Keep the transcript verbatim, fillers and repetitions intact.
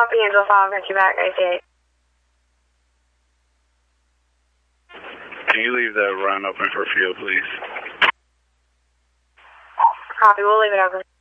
Copy, Angel five, got you back, eighty-eight. Can you leave that run open for fuel, please? Copy, we'll leave it open.